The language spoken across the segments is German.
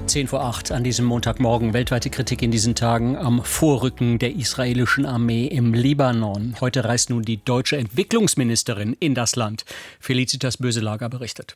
7:10 an diesem Montagmorgen. Weltweite Kritik in diesen Tagen am Vorrücken der israelischen Armee im Libanon. Heute reist nun die deutsche Entwicklungsministerin in das Land. Felicitas Böselager berichtet.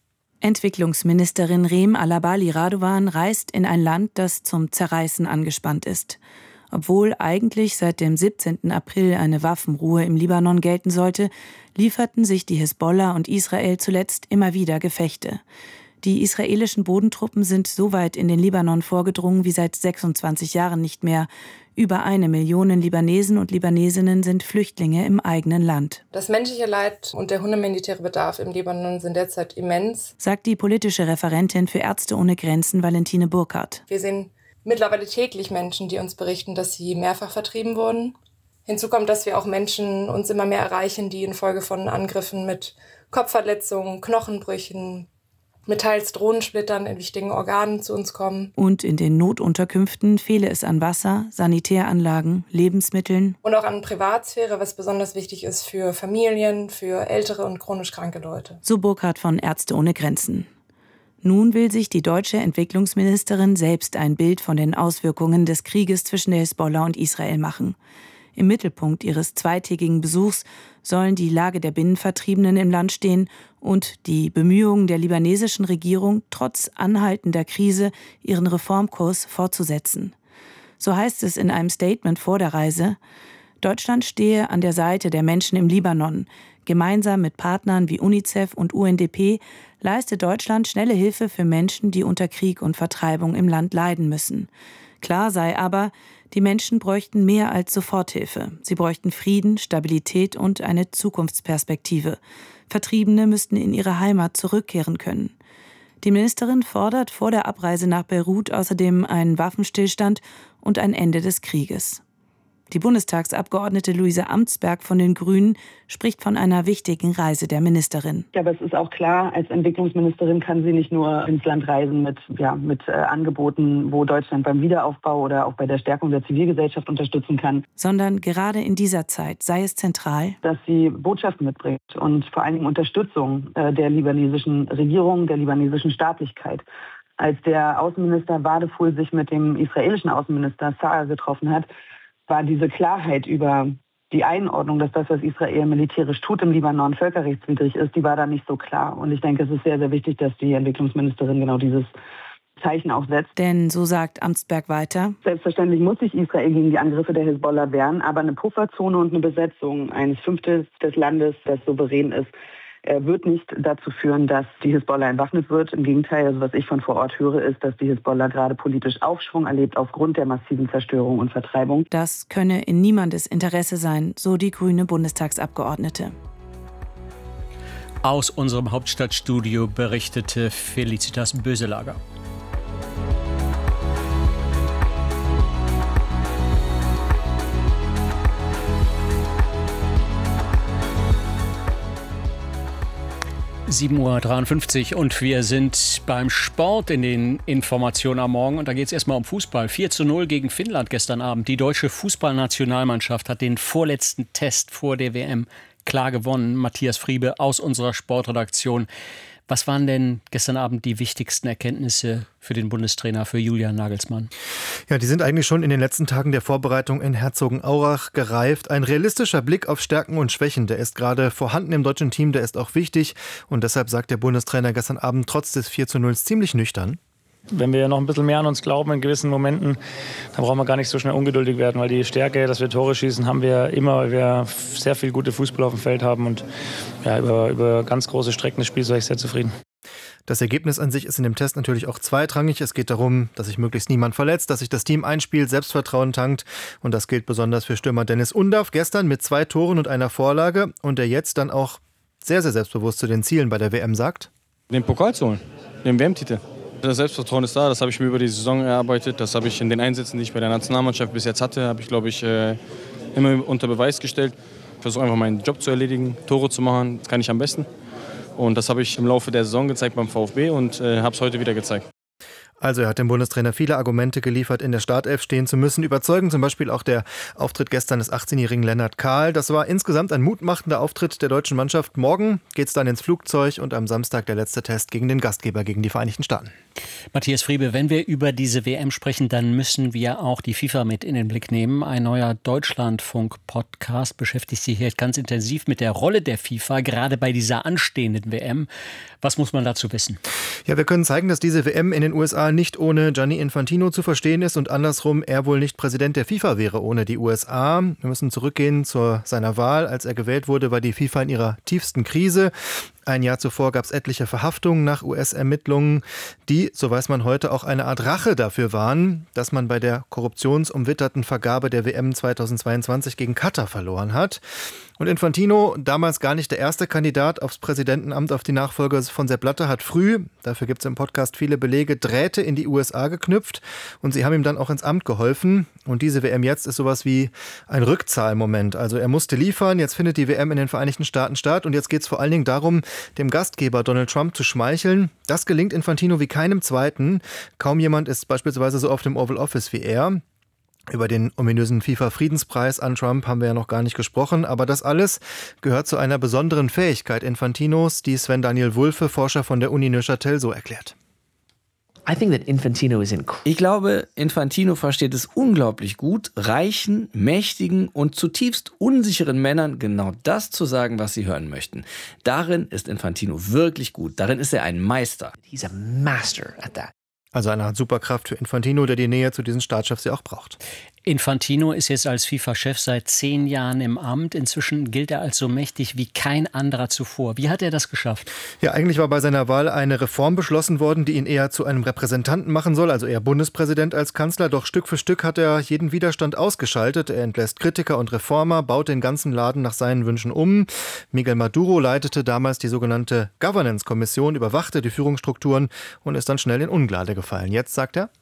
Entwicklungsministerin Reem Alabali Radovan reist in ein Land, das zum Zerreißen angespannt ist. Obwohl eigentlich seit dem 17. April eine Waffenruhe im Libanon gelten sollte, lieferten sich die Hisbollah und Israel zuletzt immer wieder Gefechte. Die israelischen Bodentruppen sind so weit in den Libanon vorgedrungen wie seit 26 Jahren nicht mehr. Über 1 Million Libanesen und Libanesinnen sind Flüchtlinge im eigenen Land. Das menschliche Leid und der humanitäre Bedarf im Libanon sind derzeit immens, sagt die politische Referentin für Ärzte ohne Grenzen Valentine Burkhardt. Wir sehen mittlerweile täglich Menschen, die uns berichten, dass sie mehrfach vertrieben wurden. Hinzu kommt, dass wir auch Menschen uns immer mehr erreichen, die infolge von Angriffen mit Kopfverletzungen, Knochenbrüchen, mit teils Drohnensplittern in wichtigen Organen zu uns kommen. Und in den Notunterkünften fehle es an Wasser, Sanitäranlagen, Lebensmitteln. Und auch an Privatsphäre, was besonders wichtig ist für Familien, für ältere und chronisch kranke Leute. So Burkhardt von Ärzte ohne Grenzen. Nun will sich die deutsche Entwicklungsministerin selbst ein Bild von den Auswirkungen des Krieges zwischen der Hisbollah und Israel machen. Im Mittelpunkt ihres zweitägigen Besuchs sollen die Lage der Binnenvertriebenen im Land stehen und die Bemühungen der libanesischen Regierung, trotz anhaltender Krise ihren Reformkurs fortzusetzen. So heißt es in einem Statement vor der Reise: Deutschland stehe an der Seite der Menschen im Libanon. Gemeinsam mit Partnern wie UNICEF und UNDP leiste Deutschland schnelle Hilfe für Menschen, die unter Krieg und Vertreibung im Land leiden müssen. Klar sei aber, die Menschen bräuchten mehr als Soforthilfe. Sie bräuchten Frieden, Stabilität und eine Zukunftsperspektive. Vertriebene müssten in ihre Heimat zurückkehren können. Die Ministerin fordert vor der Abreise nach Beirut außerdem einen Waffenstillstand und ein Ende des Krieges. Die Bundestagsabgeordnete Luise Amtsberg von den Grünen spricht von einer wichtigen Reise der Ministerin. Ja, aber es ist auch klar, als Entwicklungsministerin kann sie nicht nur ins Land reisen mit Angeboten, wo Deutschland beim Wiederaufbau oder auch bei der Stärkung der Zivilgesellschaft unterstützen kann. Sondern gerade in dieser Zeit sei es zentral, dass sie Botschaften mitbringt und vor allen Dingen Unterstützung der libanesischen Regierung, der libanesischen Staatlichkeit. Als der Außenminister Wadeful sich mit dem israelischen Außenminister Saar getroffen hat, war diese Klarheit über die Einordnung, dass das, was Israel militärisch tut im Libanon, völkerrechtswidrig ist, die war da nicht so klar. Und ich denke, es ist sehr, sehr wichtig, dass die Entwicklungsministerin genau dieses Zeichen auch setzt. Denn, so sagt Amtsberg weiter, selbstverständlich muss sich Israel gegen die Angriffe der Hisbollah wehren, aber eine Pufferzone und eine Besetzung eines Fünftels des Landes, das souverän ist, wird nicht dazu führen, dass die Hisbollah entwaffnet wird. Im Gegenteil, also was ich von vor Ort höre, ist, dass die Hisbollah gerade politisch Aufschwung erlebt aufgrund der massiven Zerstörung und Vertreibung. Das könne in niemandes Interesse sein, so die grüne Bundestagsabgeordnete. Aus unserem Hauptstadtstudio berichtete Felicitas Böselager. (7:53 Uhr) und wir sind beim Sport in den Informationen am Morgen. Und da geht es erstmal um Fußball. 4:0 gegen Finnland gestern Abend. Die deutsche Fußballnationalmannschaft hat den vorletzten Test vor der WM klar gewonnen. Matthias Friebe aus unserer Sportredaktion. Was waren denn gestern Abend die wichtigsten Erkenntnisse für den Bundestrainer, für Julian Nagelsmann? Ja, die sind eigentlich schon in den letzten Tagen der Vorbereitung in Herzogenaurach gereift. Ein realistischer Blick auf Stärken und Schwächen, der ist gerade vorhanden im deutschen Team, der ist auch wichtig. Und deshalb sagt der Bundestrainer gestern Abend trotz des 4:0 ziemlich nüchtern: Wenn wir noch ein bisschen mehr an uns glauben in gewissen Momenten, dann brauchen wir gar nicht so schnell ungeduldig werden, weil die Stärke, dass wir Tore schießen, haben wir immer, weil wir sehr viel gute Fußball auf dem Feld haben. Und ja, über ganz große Strecken des Spiels war ich sehr zufrieden. Das Ergebnis an sich ist in dem Test natürlich auch zweitrangig. Es geht darum, dass sich möglichst niemand verletzt, dass sich das Team einspielt, Selbstvertrauen tankt. Und das gilt besonders für Stürmer Dennis Undaff, gestern mit 2 Toren und einer Vorlage. Und der jetzt dann auch sehr, sehr selbstbewusst zu den Zielen bei der WM sagt: Den Pokal zu holen, den WM-Titel. Das Selbstvertrauen ist da, das habe ich mir über die Saison erarbeitet. Das habe ich in den Einsätzen, die ich bei der Nationalmannschaft bis jetzt hatte, habe ich, glaube ich, immer unter Beweis gestellt. Ich versuche einfach meinen Job zu erledigen, Tore zu machen, das kann ich am besten. Und das habe ich im Laufe der Saison gezeigt beim VfB und habe es heute wieder gezeigt. Also er hat dem Bundestrainer viele Argumente geliefert, in der Startelf stehen zu müssen. Überzeugend zum Beispiel auch der Auftritt gestern des 18-jährigen Lennart Kahl. Das war insgesamt ein mutmachender Auftritt der deutschen Mannschaft. Morgen geht's dann ins Flugzeug und am Samstag der letzte Test gegen den Gastgeber, gegen die Vereinigten Staaten. Matthias Friebe, wenn wir über diese WM sprechen, dann müssen wir auch die FIFA mit in den Blick nehmen. Ein neuer Deutschlandfunk-Podcast beschäftigt sich hier ganz intensiv mit der Rolle der FIFA, gerade bei dieser anstehenden WM. Was muss man dazu wissen? Ja, wir können zeigen, dass diese WM in den USA nicht ohne Gianni Infantino zu verstehen ist und andersrum, er wohl nicht Präsident der FIFA wäre ohne die USA. Wir müssen zurückgehen zu seiner Wahl. Als er gewählt wurde, war die FIFA in ihrer tiefsten Krise. Ein Jahr zuvor gab es etliche Verhaftungen nach US-Ermittlungen, die, so weiß man heute, auch eine Art Rache dafür waren, dass man bei der korruptionsumwitterten Vergabe der WM 2022 gegen Katar verloren hat. Und Infantino, damals gar nicht der erste Kandidat aufs Präsidentenamt, auf die Nachfolge von Sepp Blatter, hat früh, dafür gibt es im Podcast viele Belege, Drähte in die USA geknüpft und sie haben ihm dann auch ins Amt geholfen. Und diese WM jetzt ist sowas wie ein Rückzahlmoment. Also er musste liefern, jetzt findet die WM in den Vereinigten Staaten statt und jetzt geht es vor allen Dingen darum, dem Gastgeber Donald Trump zu schmeicheln. Das gelingt Infantino wie keinem Zweiten. Kaum jemand ist beispielsweise so auf dem Oval Office wie er. Über den ominösen FIFA-Friedenspreis an Trump haben wir ja noch gar nicht gesprochen, aber das alles gehört zu einer besonderen Fähigkeit Infantinos, die Sven Daniel Wulfe, Forscher von der Uni Neuchâtel, so erklärt. Ich glaube, Infantino versteht es unglaublich gut, reichen, mächtigen und zutiefst unsicheren Männern genau das zu sagen, was sie hören möchten. Darin ist Infantino wirklich gut. Darin ist er ein Meister. He's a master at that. Also eine Art Superkraft für Infantino, der die Nähe zu diesen Staatschefs ja auch braucht. Infantino ist jetzt als FIFA-Chef seit 10 Jahren im Amt. Inzwischen gilt er als so mächtig wie kein anderer zuvor. Wie hat er das geschafft? Ja, eigentlich war bei seiner Wahl eine Reform beschlossen worden, die ihn eher zu einem Repräsentanten machen soll, also eher Bundespräsident als Kanzler. Doch Stück für Stück hat er jeden Widerstand ausgeschaltet. Er entlässt Kritiker und Reformer, baut den ganzen Laden nach seinen Wünschen um. Miguel Maduro leitete damals die sogenannte Governance-Kommission, überwachte die Führungsstrukturen und ist dann schnell in Ungnade gefallen. Jetzt sagt er: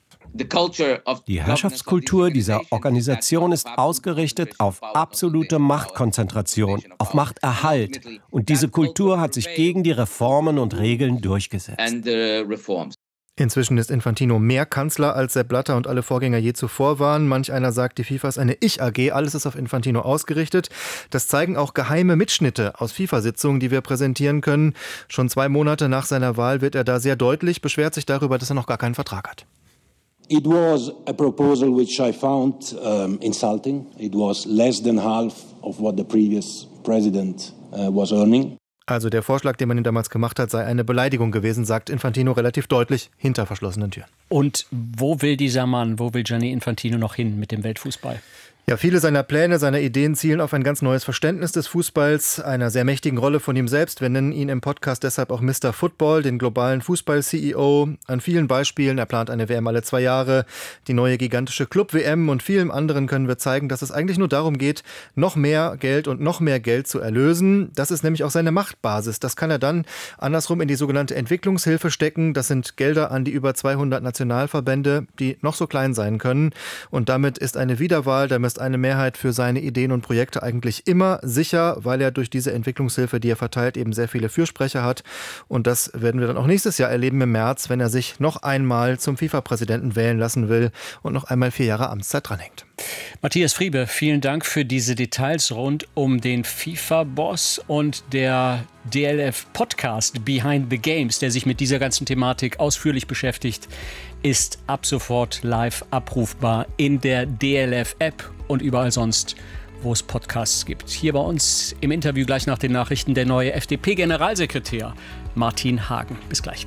Die Herrschaftskultur dieser Organisation ist ausgerichtet auf absolute Machtkonzentration, auf Machterhalt. Und diese Kultur hat sich gegen die Reformen und Regeln durchgesetzt. Inzwischen ist Infantino mehr Kanzler, als Sepp Blatter und alle Vorgänger je zuvor waren. Manch einer sagt, die FIFA ist eine Ich-AG, alles ist auf Infantino ausgerichtet. Das zeigen auch geheime Mitschnitte aus FIFA-Sitzungen, die wir präsentieren können. Schon 2 Monate nach seiner Wahl wird er da sehr deutlich, beschwert sich darüber, dass er noch gar keinen Vertrag hat. It was a proposal which I found insulting. It was less than half of what the previous president was earning. Also der Vorschlag, den man ihm damals gemacht hat, sei eine Beleidigung gewesen, sagt Infantino relativ deutlich hinter verschlossenen Türen. Und wo will dieser Mann, wo will Gianni Infantino noch hin mit dem Weltfußball? Ja, viele seiner Pläne, seiner Ideen zielen auf ein ganz neues Verständnis des Fußballs, einer sehr mächtigen Rolle von ihm selbst. Wir nennen ihn im Podcast deshalb auch Mr. Football, den globalen Fußball-CEO. An vielen Beispielen, er plant eine WM alle 2 Jahre, die neue gigantische Club-WM und vielem anderen können wir zeigen, dass es eigentlich nur darum geht, noch mehr Geld und noch mehr Geld zu erlösen. Das ist nämlich auch seine Machtbasis. Das kann er dann andersrum in die sogenannte Entwicklungshilfe stecken. Das sind Gelder an die über 200 Nationalverbände, die noch so klein sein können. Und damit ist eine Wiederwahl, damit ist eine Mehrheit für seine Ideen und Projekte eigentlich immer sicher, weil er durch diese Entwicklungshilfe, die er verteilt, eben sehr viele Fürsprecher hat. Und das werden wir dann auch nächstes Jahr erleben im März, wenn er sich noch einmal zum FIFA-Präsidenten wählen lassen will und noch einmal 4 Jahre Amtszeit dranhängt. Matthias Friebe, vielen Dank für diese Details rund um den FIFA-Boss und der DLF-Podcast Behind the Games, der sich mit dieser ganzen Thematik ausführlich beschäftigt, ist ab sofort live abrufbar in der DLF-App und überall sonst, wo es Podcasts gibt. Hier bei uns im Interview gleich nach den Nachrichten der neue FDP-Generalsekretär Martin Hagen. Bis gleich.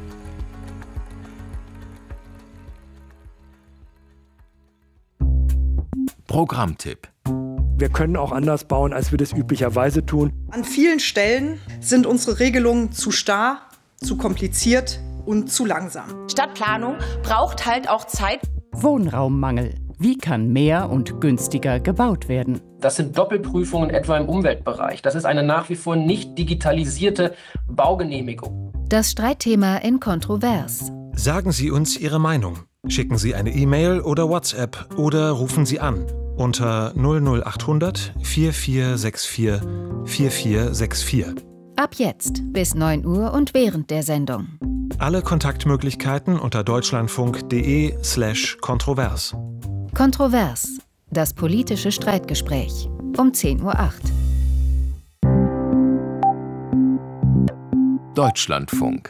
Programmtipp. Wir können auch anders bauen, als wir das üblicherweise tun. An vielen Stellen sind unsere Regelungen zu starr, zu kompliziert und zu langsam. Stadtplanung braucht halt auch Zeit. Wohnraummangel. Wie kann mehr und günstiger gebaut werden? Das sind Doppelprüfungen etwa im Umweltbereich. Das ist eine nach wie vor nicht digitalisierte Baugenehmigung. Das Streitthema in Kontrovers. Sagen Sie uns Ihre Meinung. Schicken Sie eine E-Mail oder WhatsApp oder rufen Sie an unter 00800 4464 4464. Ab jetzt bis 9 Uhr und während der Sendung. Alle Kontaktmöglichkeiten unter deutschlandfunk.de/kontrovers. Kontrovers. Das politische Streitgespräch. Um 10:08 Uhr. Deutschlandfunk.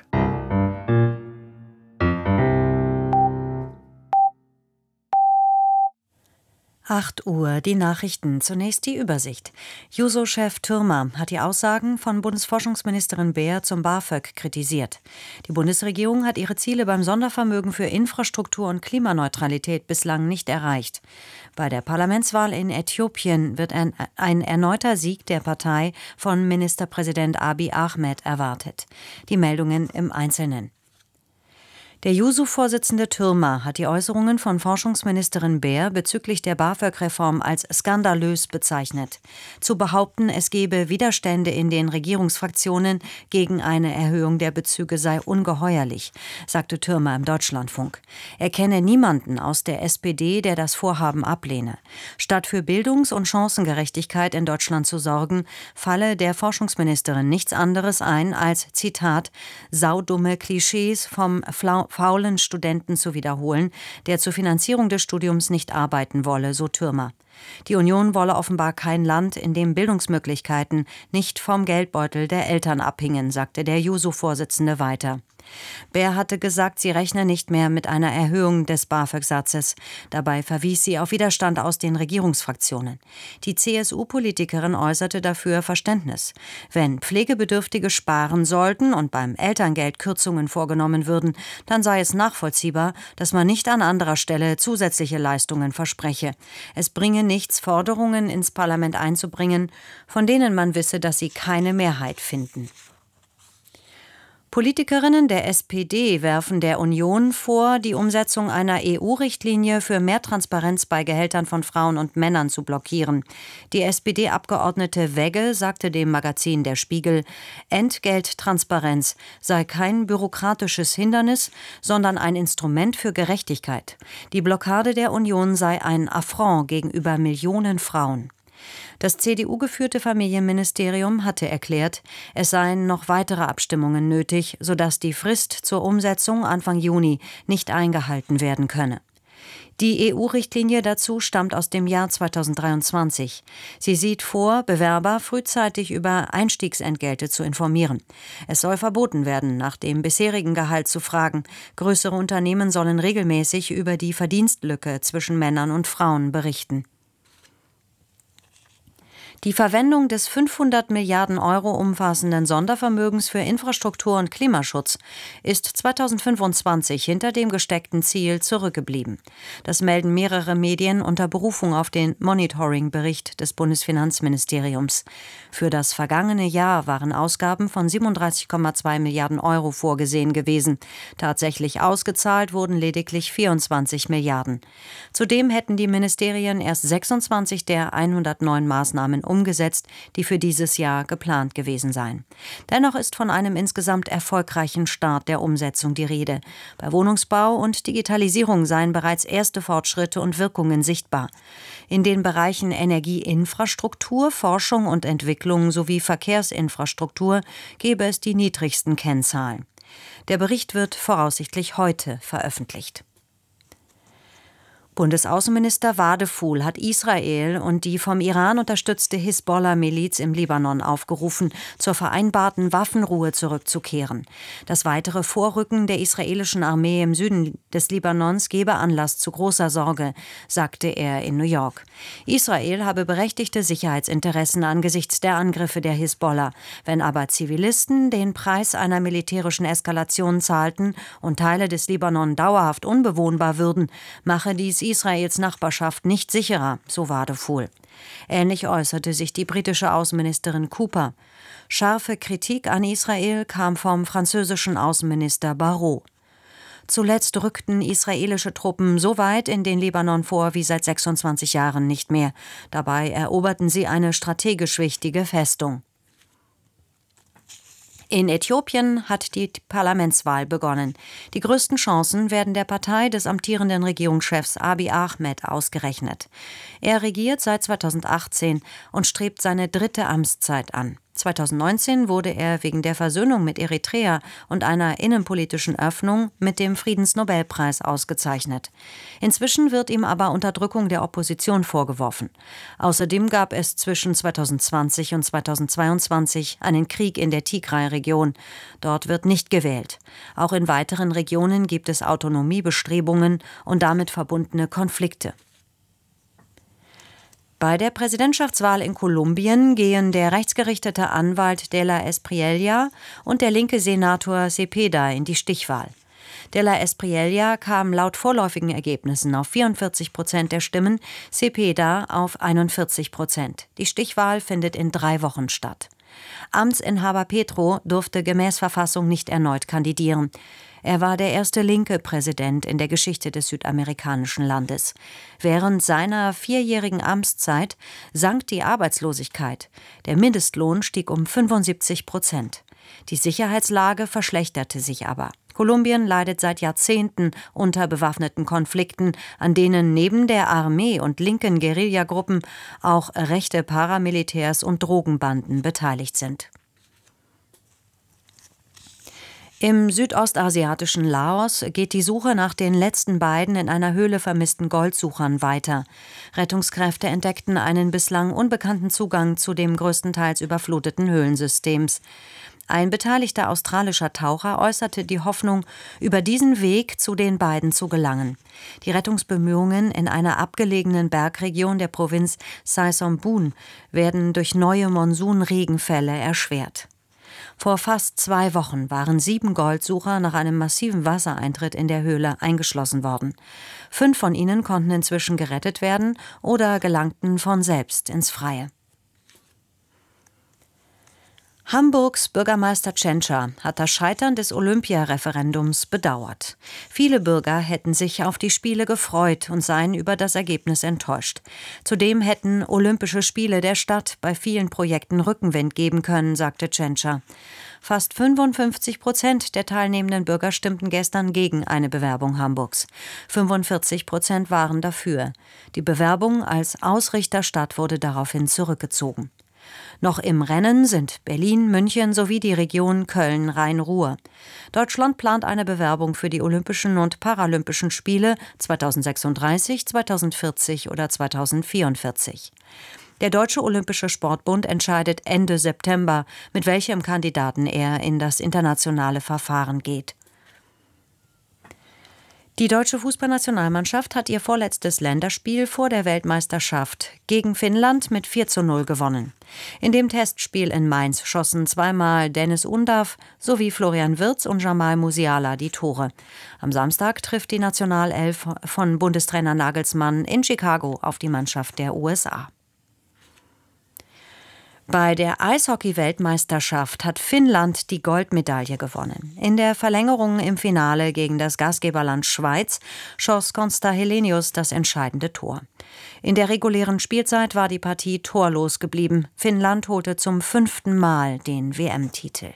Uhr, die Nachrichten. Zunächst die Übersicht. Juso-Chef Türmer hat die Aussagen von Bundesforschungsministerin Beer zum BAföG kritisiert. Die Bundesregierung hat ihre Ziele beim Sondervermögen für Infrastruktur und Klimaneutralität bislang nicht erreicht. Bei der Parlamentswahl in Äthiopien wird ein erneuter Sieg der Partei von Ministerpräsident Abiy Ahmed erwartet. Die Meldungen im Einzelnen. Der JUSO-Vorsitzende Türmer hat die Äußerungen von Forschungsministerin Beer bezüglich der BAföG-Reform als skandalös bezeichnet. Zu behaupten, es gebe Widerstände in den Regierungsfraktionen gegen eine Erhöhung der Bezüge sei ungeheuerlich, sagte Türmer im Deutschlandfunk. Er kenne niemanden aus der SPD, der das Vorhaben ablehne. Statt für Bildungs- und Chancengerechtigkeit in Deutschland zu sorgen, falle der Forschungsministerin nichts anderes ein als, Zitat, saudumme Klischees vom faulen Studenten zu wiederholen, der zur Finanzierung des Studiums nicht arbeiten wolle, so Türmer. Die Union wolle offenbar kein Land, in dem Bildungsmöglichkeiten nicht vom Geldbeutel der Eltern abhingen, sagte der JUSO-Vorsitzende weiter. Beer hatte gesagt, sie rechne nicht mehr mit einer Erhöhung des BAföG-Satzes. Dabei verwies sie auf Widerstand aus den Regierungsfraktionen. Die CSU-Politikerin äußerte dafür Verständnis. Wenn Pflegebedürftige sparen sollten und beim Elterngeld Kürzungen vorgenommen würden, dann sei es nachvollziehbar, dass man nicht an anderer Stelle zusätzliche Leistungen verspreche. Es bringe nichts, Forderungen ins Parlament einzubringen, von denen man wisse, dass sie keine Mehrheit finden. Politikerinnen der SPD werfen der Union vor, die Umsetzung einer EU-Richtlinie für mehr Transparenz bei Gehältern von Frauen und Männern zu blockieren. Die SPD-Abgeordnete Wegge sagte dem Magazin Der Spiegel, Entgelttransparenz sei kein bürokratisches Hindernis, sondern ein Instrument für Gerechtigkeit. Die Blockade der Union sei ein Affront gegenüber Millionen Frauen. Das CDU-geführte Familienministerium hatte erklärt, es seien noch weitere Abstimmungen nötig, sodass die Frist zur Umsetzung Anfang Juni nicht eingehalten werden könne. Die EU-Richtlinie dazu stammt aus dem Jahr 2023. Sie sieht vor, Bewerber frühzeitig über Einstiegsentgelte zu informieren. Es soll verboten werden, nach dem bisherigen Gehalt zu fragen. Größere Unternehmen sollen regelmäßig über die Verdienstlücke zwischen Männern und Frauen berichten. Die Verwendung des 500 Milliarden Euro umfassenden Sondervermögens für Infrastruktur und Klimaschutz ist 2025 hinter dem gesteckten Ziel zurückgeblieben. Das melden mehrere Medien unter Berufung auf den Monitoring-Bericht des Bundesfinanzministeriums. Für das vergangene Jahr waren Ausgaben von 37,2 Milliarden Euro vorgesehen gewesen. Tatsächlich ausgezahlt wurden lediglich 24 Milliarden. Zudem hätten die Ministerien erst 26 der 109 Maßnahmen umgesetzt, die für dieses Jahr geplant gewesen seien. Dennoch ist von einem insgesamt erfolgreichen Start der Umsetzung die Rede. Bei Wohnungsbau und Digitalisierung seien bereits erste Fortschritte und Wirkungen sichtbar. In den Bereichen Energieinfrastruktur, Forschung und Entwicklung sowie Verkehrsinfrastruktur gebe es die niedrigsten Kennzahlen. Der Bericht wird voraussichtlich heute veröffentlicht. Bundesaußenminister Wadefuhl hat Israel und die vom Iran unterstützte Hisbollah-Miliz im Libanon aufgerufen, zur vereinbarten Waffenruhe zurückzukehren. Das weitere Vorrücken der israelischen Armee im Süden des Libanons gebe Anlass zu großer Sorge, sagte er in New York. Israel habe berechtigte Sicherheitsinteressen angesichts der Angriffe der Hisbollah. Wenn aber Zivilisten den Preis einer militärischen Eskalation zahlten und Teile des Libanon dauerhaft unbewohnbar würden, mache dies Israels Nachbarschaft nicht sicherer, so Wadefuhl. Ähnlich äußerte sich die britische Außenministerin Cooper. Scharfe Kritik an Israel kam vom französischen Außenminister Barrot. Zuletzt rückten israelische Truppen so weit in den Libanon vor wie seit 26 Jahren nicht mehr. Dabei eroberten sie eine strategisch wichtige Festung. In Äthiopien hat die Parlamentswahl begonnen. Die größten Chancen werden der Partei des amtierenden Regierungschefs Abiy Ahmed ausgerechnet. Er regiert seit 2018 und strebt seine dritte Amtszeit an. 2019 wurde er wegen der Versöhnung mit Eritrea und einer innenpolitischen Öffnung mit dem Friedensnobelpreis ausgezeichnet. Inzwischen wird ihm aber Unterdrückung der Opposition vorgeworfen. Außerdem gab es zwischen 2020 und 2022 einen Krieg in der Tigray-Region. Dort wird nicht gewählt. Auch in weiteren Regionen gibt es Autonomiebestrebungen und damit verbundene Konflikte. Bei der Präsidentschaftswahl in Kolumbien gehen der rechtsgerichtete Anwalt de la Espriella und der linke Senator Cepeda in die Stichwahl. De la Espriella kam laut vorläufigen Ergebnissen auf 44% der Stimmen, Cepeda auf 41%. Die Stichwahl findet in 3 Wochen statt. Amtsinhaber Petro durfte gemäß Verfassung nicht erneut kandidieren. Er war der erste linke Präsident in der Geschichte des südamerikanischen Landes. Während seiner 4-jährigen Amtszeit sank die Arbeitslosigkeit. Der Mindestlohn stieg um 75%. Die Sicherheitslage verschlechterte sich aber. Kolumbien leidet seit Jahrzehnten unter bewaffneten Konflikten, an denen neben der Armee und linken Guerillagruppen auch rechte Paramilitärs und Drogenbanden beteiligt sind. Im südostasiatischen Laos geht die Suche nach den letzten beiden in einer Höhle vermissten Goldsuchern weiter. Rettungskräfte entdeckten einen bislang unbekannten Zugang zu dem größtenteils überfluteten Höhlensystems. Ein beteiligter australischer Taucher äußerte die Hoffnung, über diesen Weg zu den beiden zu gelangen. Die Rettungsbemühungen in einer abgelegenen Bergregion der Provinz Sai Som Boon werden durch neue Monsunregenfälle erschwert. Vor fast 2 Wochen waren 7 Goldsucher nach einem massiven Wassereintritt in der Höhle eingeschlossen worden. 5 von ihnen konnten inzwischen gerettet werden oder gelangten von selbst ins Freie. Hamburgs Bürgermeister Tschentscher hat das Scheitern des Olympia-Referendums bedauert. Viele Bürger hätten sich auf die Spiele gefreut und seien über das Ergebnis enttäuscht. Zudem hätten Olympische Spiele der Stadt bei vielen Projekten Rückenwind geben können, sagte Tschentscher. Fast 55% der teilnehmenden Bürger stimmten gestern gegen eine Bewerbung Hamburgs. 45% waren dafür. Die Bewerbung als Ausrichterstadt wurde daraufhin zurückgezogen. Noch im Rennen sind Berlin, München sowie die Region Köln-Rhein-Ruhr. Deutschland plant eine Bewerbung für die Olympischen und Paralympischen Spiele 2036, 2040 oder 2044. Der Deutsche Olympische Sportbund entscheidet Ende September, mit welchem Kandidaten er in das internationale Verfahren geht. Die deutsche Fußballnationalmannschaft hat ihr vorletztes Länderspiel vor der Weltmeisterschaft gegen Finnland mit 4:0 gewonnen. In dem Testspiel in Mainz schossen zweimal Dennis Undav sowie Florian Wirtz und Jamal Musiala die Tore. Am Samstag trifft die Nationalelf von Bundestrainer Nagelsmann in Chicago auf die Mannschaft der USA. Bei der Eishockey-Weltmeisterschaft hat Finnland die Goldmedaille gewonnen. In der Verlängerung im Finale gegen das Gastgeberland Schweiz schoss Konsta Helenius das entscheidende Tor. In der regulären Spielzeit war die Partie torlos geblieben. Finnland holte zum 5. Mal den WM-Titel.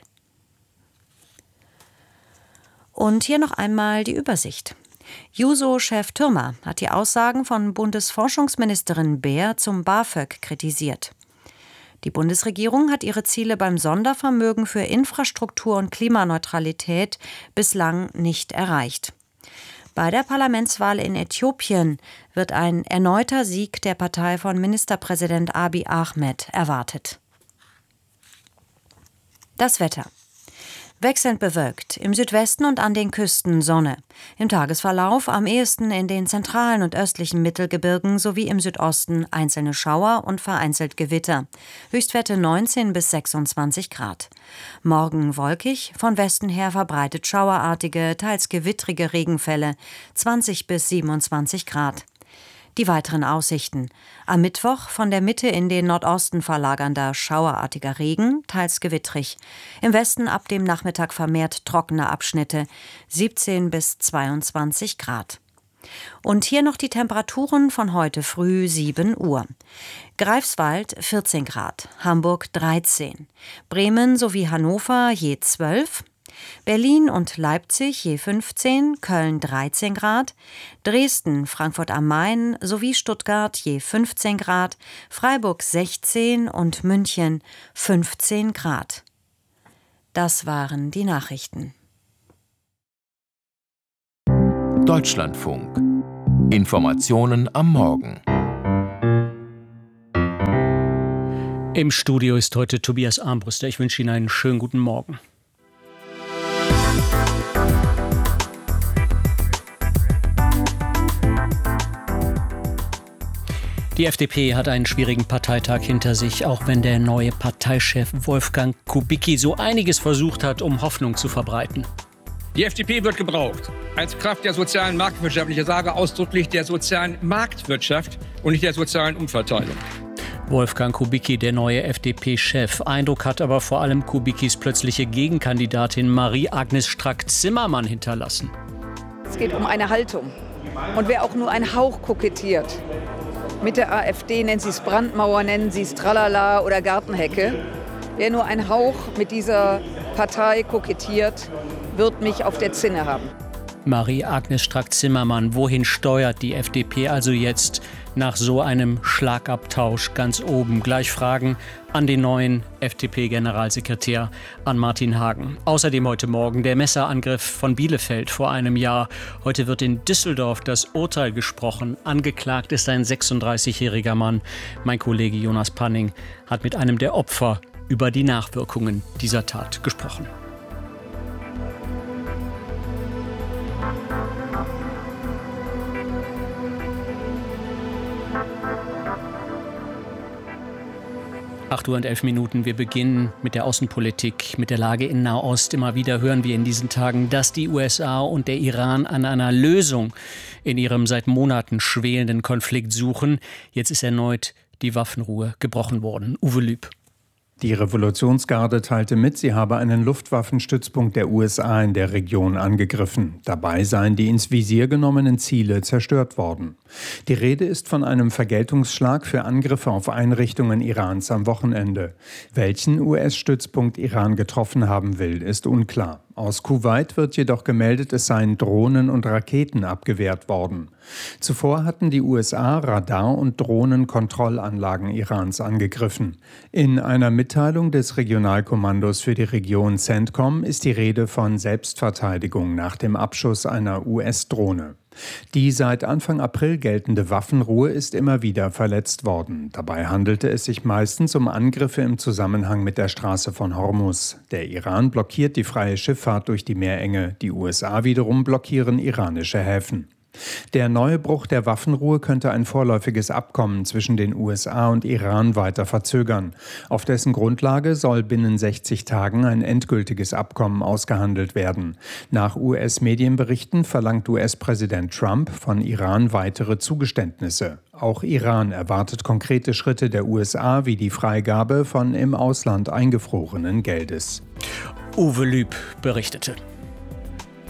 Und hier noch einmal die Übersicht. Juso-Chef Türmer hat die Aussagen von Bundesforschungsministerin Beer zum BAföG kritisiert. Die Bundesregierung hat ihre Ziele beim Sondervermögen für Infrastruktur und Klimaneutralität bislang nicht erreicht. Bei der Parlamentswahl in Äthiopien wird ein erneuter Sieg der Partei von Ministerpräsident Abiy Ahmed erwartet. Das Wetter. Wechselnd bewölkt, im Südwesten und an den Küsten Sonne. Im Tagesverlauf am ehesten in den zentralen und östlichen Mittelgebirgen sowie im Südosten einzelne Schauer und vereinzelt Gewitter. Höchstwerte 19 bis 26 Grad. Morgen wolkig, von Westen her verbreitet schauerartige, teils gewittrige Regenfälle, 20 bis 27 Grad. Die weiteren Aussichten. Am Mittwoch von der Mitte in den Nordosten verlagernder schauerartiger Regen, teils gewittrig. Im Westen ab dem Nachmittag vermehrt trockene Abschnitte, 17 bis 22 Grad. Und hier noch die Temperaturen von heute früh 7 Uhr. Greifswald 14 Grad, Hamburg 13, Bremen sowie Hannover je 12, Berlin und Leipzig je 15, Köln 13 Grad, Dresden, Frankfurt am Main sowie Stuttgart je 15 Grad, Freiburg 16 und München 15 Grad. Das waren die Nachrichten. Deutschlandfunk. Informationen am Morgen. Im Studio ist heute Tobias Armbruster. Ich wünsche Ihnen einen schönen guten Morgen. Die FDP hat einen schwierigen Parteitag hinter sich, auch wenn der neue Parteichef Wolfgang Kubicki so einiges versucht hat, um Hoffnung zu verbreiten. Die FDP wird gebraucht als Kraft der sozialen Marktwirtschaft. Ich sage ausdrücklich der sozialen Marktwirtschaft und nicht der sozialen Umverteilung. Wolfgang Kubicki, der neue FDP-Chef. Eindruck hat aber vor allem Kubickis plötzliche Gegenkandidatin Marie-Agnes Strack-Zimmermann hinterlassen. Es geht um eine Haltung. Und wer auch nur einen Hauch kokettiert mit der AfD, nennen Sie es Brandmauer, nennen Sie es Tralala oder Gartenhecke, wer nur einen Hauch mit dieser Partei kokettiert, wird mich auf der Zinne haben. Marie-Agnes Strack-Zimmermann, wohin steuert die FDP also jetzt nach so einem Schlagabtausch ganz oben? Gleich Fragen an den neuen FDP-Generalsekretär, an Martin Hagen. Außerdem heute Morgen der Messerangriff von Bielefeld vor einem Jahr. Heute wird in Düsseldorf das Urteil gesprochen. Angeklagt ist ein 36-jähriger Mann. Mein Kollege Jonas Panning hat mit einem der Opfer über die Nachwirkungen dieser Tat gesprochen. Uhr und 11 Minuten. Wir beginnen mit der Außenpolitik, mit der Lage in Nahost. Immer wieder hören wir in diesen Tagen, dass die USA und der Iran an einer Lösung in ihrem seit Monaten schwelenden Konflikt suchen. Jetzt ist erneut die Waffenruhe gebrochen worden. Uwe Lüb. Die Revolutionsgarde teilte mit, sie habe einen Luftwaffenstützpunkt der USA in der Region angegriffen. Dabei seien die ins Visier genommenen Ziele zerstört worden. Die Rede ist von einem Vergeltungsschlag für Angriffe auf Einrichtungen Irans am Wochenende. Welchen US-Stützpunkt Iran getroffen haben will, ist unklar. Aus Kuwait wird jedoch gemeldet, es seien Drohnen und Raketen abgewehrt worden. Zuvor hatten die USA Radar- und Drohnenkontrollanlagen Irans angegriffen. In einer Mitteilung des Regionalkommandos für die Region CENTCOM ist die Rede von Selbstverteidigung nach dem Abschuss einer US-Drohne. Die seit Anfang April geltende Waffenruhe ist immer wieder verletzt worden. Dabei handelte es sich meistens um Angriffe im Zusammenhang mit der Straße von Hormuz. Der Iran blockiert die freie Schifffahrt durch die Meerenge. Die USA wiederum blockieren iranische Häfen. Der neue Bruch der Waffenruhe könnte ein vorläufiges Abkommen zwischen den USA und Iran weiter verzögern. Auf dessen Grundlage soll binnen 60 Tagen ein endgültiges Abkommen ausgehandelt werden. Nach US-Medienberichten verlangt US-Präsident Trump von Iran weitere Zugeständnisse. Auch Iran erwartet konkrete Schritte der USA wie die Freigabe von im Ausland eingefrorenen Geldes. Uwe Lüb berichtete.